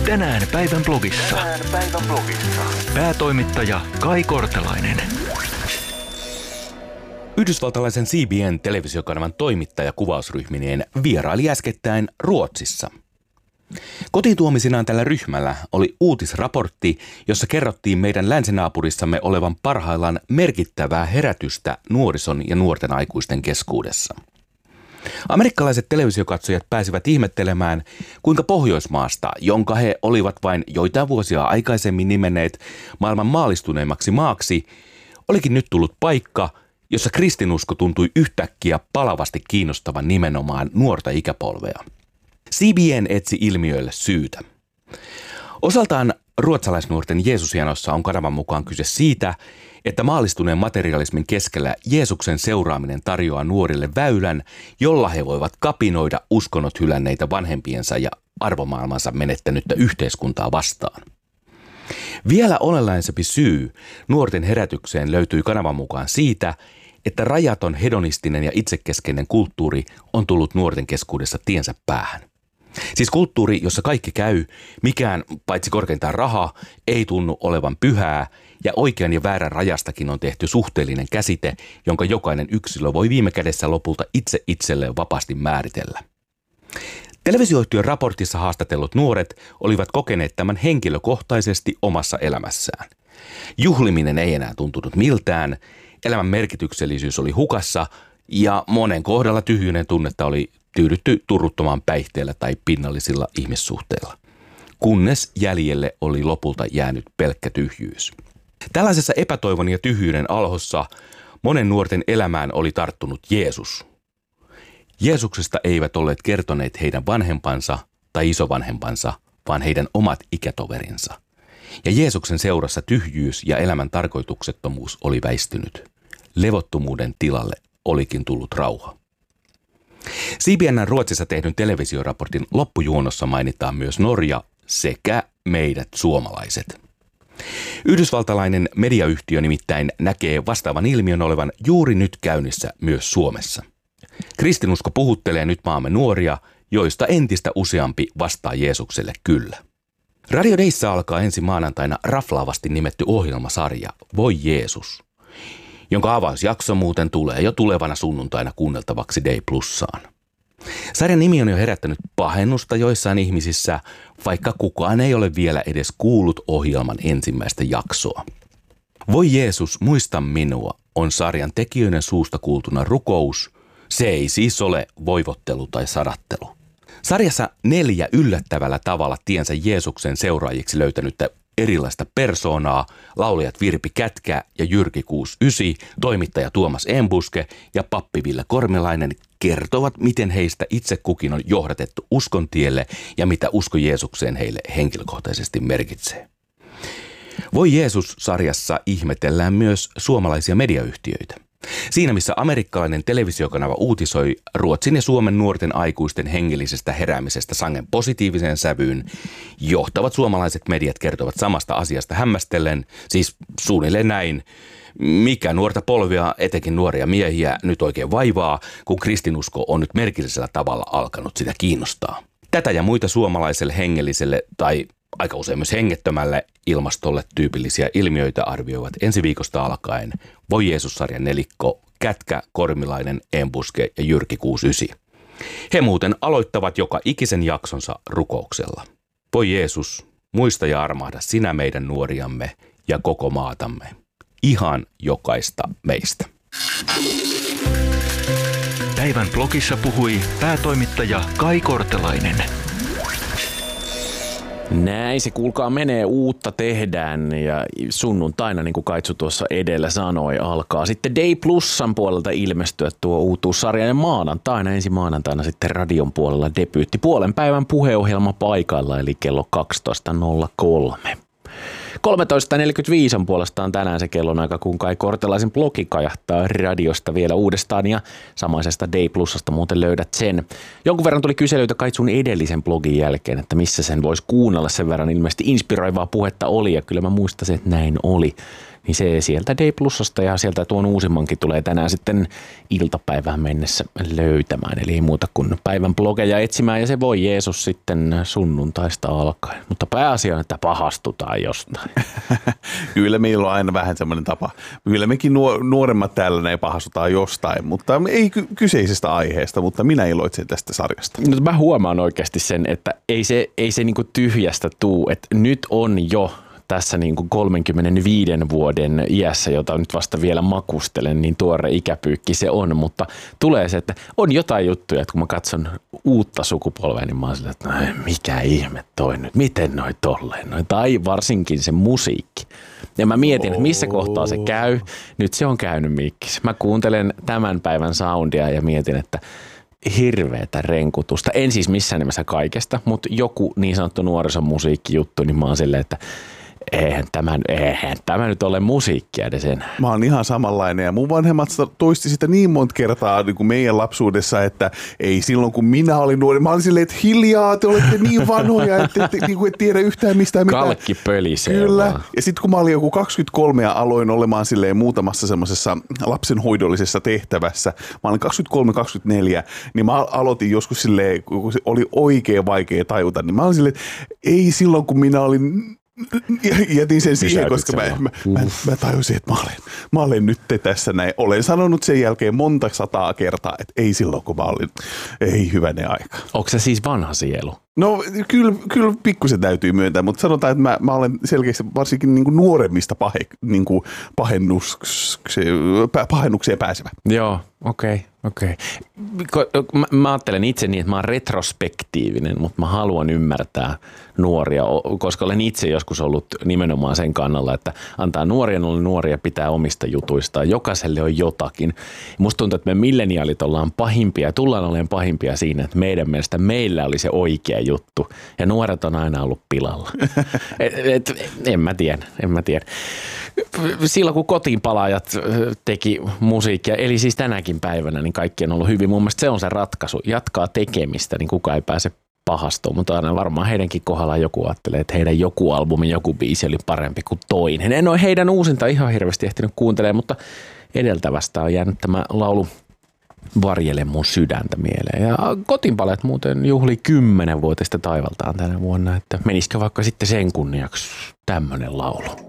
Tänään päivän blogissa. Päätoimittaja Kai Kortelainen. Yhdysvaltalaisen CBN-televisiokanavan toimittaja kuvausryhmineen vieraili äskettäin Ruotsissa. Kotiin tuomisinaan tällä ryhmällä oli uutisraportti, jossa kerrottiin meidän länsinaapurissamme olevan parhaillaan merkittävää herätystä nuorison ja nuorten aikuisten keskuudessa. Amerikkalaiset televisiokatsojat pääsivät ihmettelemään, kuinka Pohjoismaasta, jonka he olivat vain joitain vuosia aikaisemmin nimenneet maailman maallistuneimmaksi maaksi, olikin nyt tullut paikka, jossa kristinusko tuntui yhtäkkiä palavasti kiinnostavan nimenomaan nuorta ikäpolvea. CBN etsi ilmiöille syytä. Osaltaan ruotsalaisnuorten Jeesusjanossa on kanavan mukaan kyse siitä, että maallistuneen materialismin keskellä Jeesuksen seuraaminen tarjoaa nuorille väylän, jolla he voivat kapinoida uskonnot hylänneitä vanhempiensa ja arvomaailmansa menettänyttä yhteiskuntaa vastaan. Vielä olennaisempi syy nuorten herätykseen löytyi kanavan mukaan siitä, että rajaton hedonistinen ja itsekeskeinen kulttuuri on tullut nuorten keskuudessa tiensä päähän. Siis kulttuuri, jossa kaikki käy, mikään paitsi korkeintaan raha, ei tunnu olevan pyhää ja oikean ja väärän rajastakin on tehty suhteellinen käsite, jonka jokainen yksilö voi viime kädessä lopulta itse itselleen vapaasti määritellä. Televisioyhtiön raportissa haastatellut nuoret olivat kokeneet tämän henkilökohtaisesti omassa elämässään. Juhliminen ei enää tuntunut miltään, elämän merkityksellisyys oli hukassa ja monen kohdalla tyhjyyden tunnetta oli tyydytty turruttomaan päihteellä tai pinnallisilla ihmissuhteilla, kunnes jäljelle oli lopulta jäänyt pelkkä tyhjyys. Tällaisessa epätoivon ja tyhjyyden alhossa monen nuorten elämään oli tarttunut Jeesus. Jeesuksesta eivät olleet kertoneet heidän vanhempansa tai isovanhempansa, vaan heidän omat ikätoverinsa. Ja Jeesuksen seurassa tyhjyys ja elämän tarkoituksettomuus oli väistynyt. Levottomuuden tilalle olikin tullut rauha. CBN:n Ruotsissa tehdyn televisioraportin loppujuonossa mainitaan myös Norja sekä meidät suomalaiset. Yhdysvaltalainen mediayhtiö nimittäin näkee vastaavan ilmiön olevan juuri nyt käynnissä myös Suomessa. Kristinusko puhuttelee nyt maamme nuoria, joista entistä useampi vastaa Jeesukselle kyllä. Radio Dayssä alkaa ensi maanantaina raflaavasti nimetty ohjelmasarja Voi Jeesus, jonka avausjakso muuten tulee jo tulevana sunnuntaina kuunneltavaksi Day Plussaan. Sarjan nimi on jo herättänyt pahennusta joissain ihmisissä, vaikka kukaan ei ole vielä edes kuullut ohjelman ensimmäistä jaksoa. Voi Jeesus, muista minua on sarjan tekijöiden suusta kuultuna rukous. Se ei siis ole voivottelu tai sadattelu. Sarjassa 4 yllättävällä tavalla tiensä Jeesuksen seuraajiksi löytänyttä erilaista persoonaa, laulijat Virpi Kätkä ja Jyrki 69, toimittaja Tuomas Enbuske ja pappi Ville Kormelainen kertovat, miten heistä itse kukin on johdatettu uskon tielle ja mitä usko Jeesukseen heille henkilökohtaisesti merkitsee. Voi Jeesus-sarjassa ihmetellään myös suomalaisia mediayhtiöitä. Siinä missä amerikkalainen televisiokanava uutisoi Ruotsin ja Suomen nuorten aikuisten hengellisestä heräämisestä sangen positiiviseen sävyyn, johtavat suomalaiset mediat kertovat samasta asiasta hämmästellen, siis suunnilleen näin, mikä nuorta polvia, etenkin nuoria miehiä, nyt oikein vaivaa, kun kristinusko on nyt merkillisellä tavalla alkanut sitä kiinnostaa. Tätä ja muita suomalaiselle hengelliselle tai aika usein myös hengettömälle ilmastolle tyypillisiä ilmiöitä arvioivat ensi viikosta alkaen Voi Jeesus-sarjan nelikko Kätkä, Kormilainen, Enbuske ja Jyrki 69. He muuten aloittavat joka ikisen jaksonsa rukouksella. Voi Jeesus, muista ja armahda sinä meidän nuoriamme ja koko maatamme. Ihan jokaista meistä. Päivän blogissa puhui päätoimittaja Kai Kortelainen. Näin se kuulkaa menee, uutta tehdään ja sunnuntaina, niin kuin Kaitsu tuossa edellä sanoi, alkaa sitten Day Plusan puolelta ilmestyä tuo uutuussarja ja ensi maanantaina sitten radion puolella debyytti puolen päivän puheohjelma paikalla eli kello 12.03. 13.45 on puolestaan tänään se kellonaika, kun Kai Kortelaisen blogi kajahtaa radiosta vielä uudestaan ja samaisesta Day Plusasta muuten löydät sen. Jonkun verran tuli kyselyitä Kaitsun edellisen blogin jälkeen, että missä sen voisi kuunnella, sen verran ilmeisesti inspiroivaa puhetta oli ja kyllä mä muistasin, että näin oli. niin se sieltä D Plusasta ja sieltä tuon uusimmankin tulee tänään sitten iltapäivään mennessä löytämään. Eli ei muuta kuin päivän blogeja etsimään ja se voi Jeesus sitten sunnuntaista alkaen. Mutta pääasia on, että pahastutaan jostain. Kyllä meillä on aina vähän semmoinen tapa. Kyllä mekin nuoremmat täällä ne pahastutaan jostain, mutta ei kyseisestä aiheesta, mutta minä iloitsen tästä sarjasta. No, mä huomaan oikeasti sen, että ei se niinku tyhjästä tuu, että nyt on jo tässä niin kuin 35 vuoden iässä, jota nyt vasta vielä makustelen, niin tuore ikäpyykki se on, mutta tulee se, että on jotain juttuja, että kun mä katson uutta sukupolvea, niin mä oon silleen, että mikä ihme toi nyt, miten noi tolleen, tai varsinkin se musiikki. Ja mä mietin, että missä kohtaa se käy. Nyt se on käynyt mikkis. Mä kuuntelen tämän päivän soundia ja mietin, että hirveätä renkutusta. En siis missään nimessä kaikesta, mutta joku niin sanottu nuorisomusiikkijuttu, niin mä oon silleen, että eihän tämä nyt ole musiikkia edes enää. Mä oon ihan samanlainen ja mun vanhemmat toisti sitä niin monta kertaa niin kuin meidän lapsuudessa, että ei silloin kun minä olin nuori. Mä olin silleen, että hiljaa, te olette niin vanhoja, että et tiedä yhtään mistään mitään. Kalkki pölisee. Kyllä. Vaan. Ja sitten kun mä olin joku 23 ja aloin olemaan silleen muutamassa semmoisessa lapsenhoidollisessa tehtävässä, mä olin 23-24, niin mä aloitin joskus silleen, kun se oli oikein vaikea tajuta, niin mä olin silleen, että ei silloin kun minä olin jätin sen siihen, koska mä tajusin, että mä olen nyt tässä näin. Olen sanonut sen jälkeen monta sataa kertaa, että ei silloin, kun mä olin, ei hyvänen aika. Onko se siis vanha sielu? No kyllä pikkusen täytyy myöntää, mutta sanotaan, että mä olen selkeästi varsinkin niin kuin nuoremmista pahennukseen pääsevä. Joo, okei. Mä ajattelen itse niin, että mä oon retrospektiivinen, mutta mä haluan ymmärtää nuoria, koska olen itse joskus ollut nimenomaan sen kannalla, että antaa nuorien olla nuoria, pitää omista jutuistaan. Jokaiselle on jotakin. Musta tuntuu, että me milleniaalit ollaan pahimpia, tullaan olemaan pahimpia siinä, että meidän mielestä meillä oli se oikea juttu ja nuoret on aina ollut pilalla. En mä tiedä. Silloin kun kotiinpalaajat teki musiikkia, eli siis tänäkin päivänä, niin kaikki on ollut hyvin. Mun mielestä se on se ratkaisu. Jatkaa tekemistä, niin kukaan ei pääse pahastumaan. Mutta aina varmaan heidänkin kohdalla joku ajattelee, että heidän joku albumi, joku biisi oli parempi kuin toinen. En ole heidän uusinta ihan hirveästi ehtinyt kuuntelemaan, mutta edeltävästä on jäänyt tämä laulu Varjele mun sydäntä mieleen. Ja kotiinpaleet muuten juhli 10-vuotista taivaltaan tänä vuonna, että menisikö vaikka sitten sen kunniaksi tämmönen laulu.